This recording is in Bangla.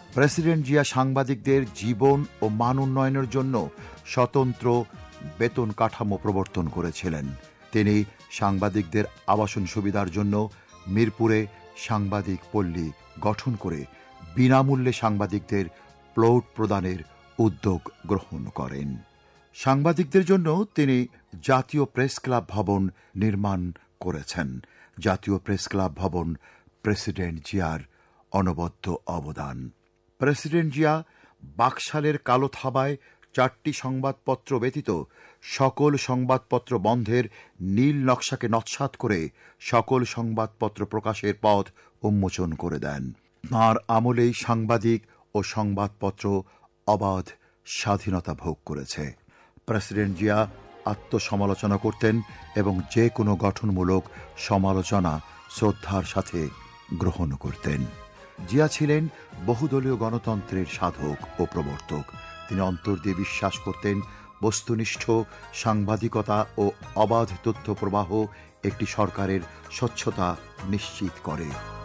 প্রেসিডেন্ট জিয়া সাংবাদিকদের জীবন ও মান উন্নয়নের জন্য স্বতন্ত্র বেতন কাঠামো প্রবর্তন করেছিলেন। তিনি সাংবাদিকদের আবাসন সুবিধার জন্য মিরপুরে সাংবাদিক পল্লী গঠন করে বিনামূল্যে সাংবাদিকদের প্লট প্রদানের উদ্যোগ গ্রহণ করেন। সাংবাদিকদের জন্য তিনি জাতীয় প্রেস ক্লাব ভবন নির্মাণ করেছেন। জাতীয় প্রেস ক্লাব ভবন প্রেসিডেন্ট জিয়ার অনবদ্য অবদান। প্রেসিডেন্ট জিয়া বাকশালের কালো থাবায় 4টি সংবাদপত্র ব্যতীত সকল সংবাদপত্র বন্ধের নীল নকশাকে নস্যাৎ করে সকল সংবাদপত্র প্রকাশের পথ উন্মোচন করে দেন। তাঁর আমলেই সাংবাদিক ও সংবাদপত্র অবাধ স্বাধীনতা ভোগ করেছে। প্রেসিডেন্ট জিয়া আত্মসমালোচনা করতেন এবং যে কোনো গঠনমূলক সমালোচনা শ্রদ্ধার সাথে গ্রহণ করতেন। জিয়া ছিলেন বহুদলীয় গণতন্ত্রের সাধক ও প্রবর্তক। তিনি অন্তর দিয়ে বিশ্বাস করতেন বস্তুনিষ্ঠ সাংবাদিকতা ও অবাধ তথ্য প্রবাহ একটি সরকারের স্বচ্ছতা নিশ্চিত করে।